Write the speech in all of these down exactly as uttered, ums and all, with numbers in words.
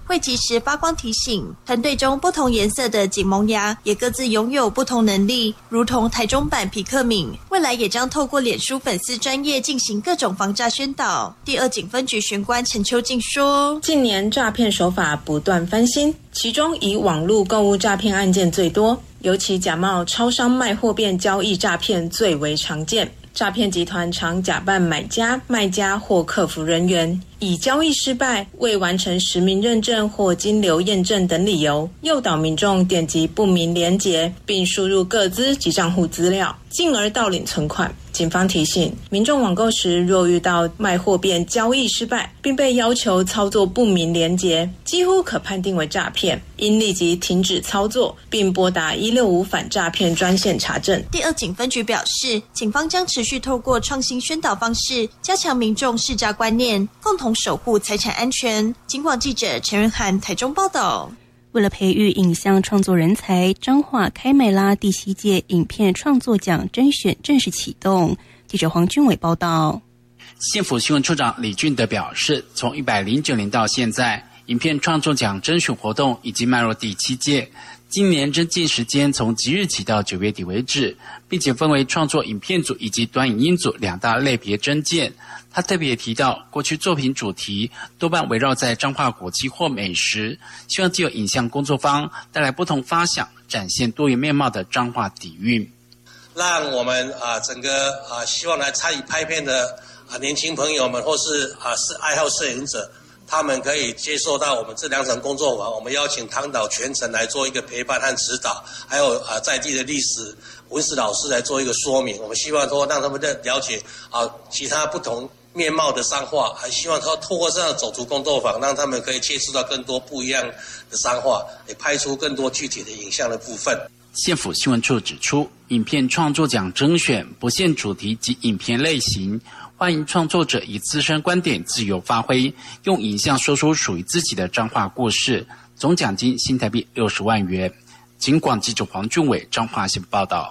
会及时发光提醒。团队中不同颜色的警萌芽也各自拥有不同能力，如同台中版皮克敏，未来也将透过脸书粉丝专页进行各种防诈宣导。第二警分局巡官陈秋静说， 近年诈骗手法不断翻新，其中以网络购物诈骗案件最多，尤其假冒超商卖货变交易诈骗最为常见。诈骗集团常假扮买家、卖家或客服人员，以交易失败、未完成实名认证或金流验证等理由，诱导民众点击不明连结，并输入个资及账户资料，进而盗领存款。警方提醒，民众网购时若遇到卖货变交易失败，并被要求操作不明连结，几乎可判定为诈骗，应立即停止操作，并拨打一六五反诈骗专线查证。 第二警分局表示，警方将持续透过创新宣导方式，加强民众识诈观念，共同守护财产安全。警广记者陈仁涵台中报道。 为了培育影像创作人才，彰化开麦拉第七届影片创作奖甄选正式启动。记者黄俊伟报道。 县府新闻处长李俊德表示，从一百零九年到现在，影片创作奖甄选活动已经迈入第七届。今年征件时间从即日起到九月底为止，并且分为创作影片组以及短影音组两大类别征件。他特别提到，过去作品主题多半围绕在彰化古迹或美食，希望藉由影像工作坊带来不同发想，展现多元面貌的彰化底蕴， 让我们啊整个啊希望来参与拍片的啊年轻朋友们，或是啊是爱好摄影者，他们可以接受到我们这两场工作坊。我们邀请唐导全程来做一个陪伴和指导，还有啊在地的历史文史老师来做一个说明。我们希望说让他们了解啊其他不同面貌的商画，还希望他透过这样的走读工作坊，让他们可以接触到更多不一样的商画，也拍出更多具体的影像的部分。 县府新闻处指出，影片创作奖征选不限主题及影片类型，欢迎创作者以自身观点自由发挥，用影像说出属于自己的彰化故事。总奖金新台币六十万元。警广记者黄俊伟彰化县报道。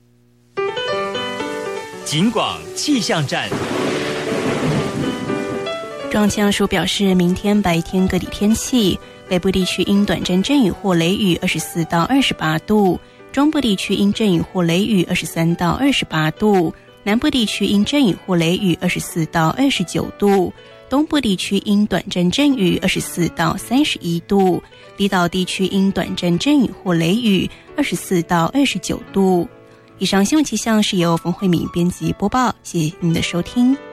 警广气象站。 中央气象署表示，明天白天各地天气，北部地区因短暂阵雨或雷雨二十四到二十八度，中部地区因阵雨或雷雨二十三到二十八度，南部地区因阵雨或雷雨二十四到二十九度，东部地区因短暂阵雨二十四到三十一度，离岛地区因短暂阵雨或雷雨二十四到二十九度。以上新闻气象是由冯慧敏编辑播报，谢谢您的收听。